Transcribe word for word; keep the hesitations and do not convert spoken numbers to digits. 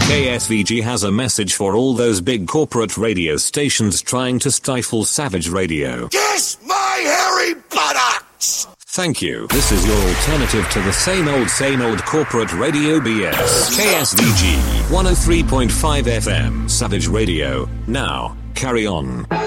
K S V G has a message for all those big corporate radio stations trying to stifle Savage Radio. Kiss my hairy buttocks! Thank you. This is your alternative to the same old, same old corporate radio B S. K S V G, one oh three point five F M, Savage Radio. Now, carry on.